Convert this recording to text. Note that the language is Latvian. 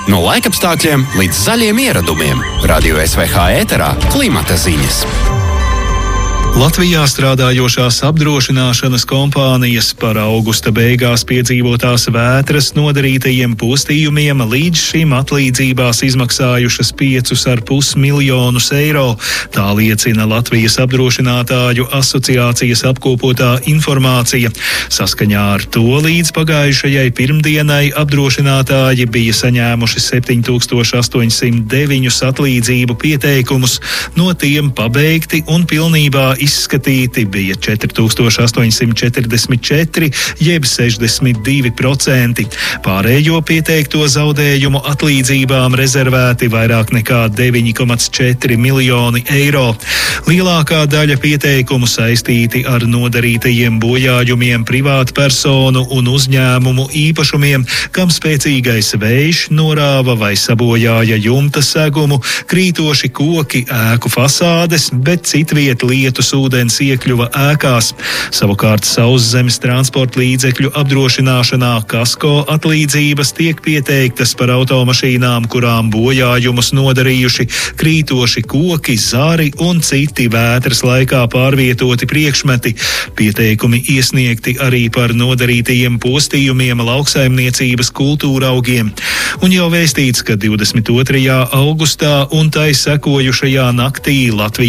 No laikapstākļiem līdz zaļiem ieradumiem. Radio SVH ēterā klimata ziņas. Latvijā strādājošās apdrošināšanas kompānijas par augusta beigās piedzīvotās vētras nodarītajiem postījumiem līdz šim atlīdzībās izmaksājušas 5,5 miljonus eiro. Tā liecina Latvijas apdrošinātāju asociācijas apkopotā informācija. Saskaņā ar to līdz pagājušajai pirmdienai apdrošinātāji bija saņēmuši 7809 atlīdzību pieteikumus, no tiem pabeigti un pilnībā izskatīti bija 4844, jeb 62%. Pārējo pieteikto zaudējumu atlīdzībām rezervēti vairāk nekā 9,4 miljoni eiro. Lielākā daļa pieteikumu saistīti ar nodarītajiem bojājumiem privātpersonu un uzņēmumu īpašumiem, kam spēcīgais vējš norāva vai sabojāja jumta segumu, krītoši koki, ēku fasādes, bet citviet lietus ūdens iekļuva ēkās. Savukārt sauszemes transporta līdzekļu apdrošināšanā kasko atlīdzības tiek pieteiktas par automašīnām, kurām bojājumus nodarījuši krītoši koki, zari un citi vētras laikā pārvietoti priekšmeti. Pieteikumi iesniegti arī par nodarītajiem postījumiem lauksaimniecības kultūraugiem. Un jau vēstīts, ka 22. augustā un tai sekojušajā naktī Latvijas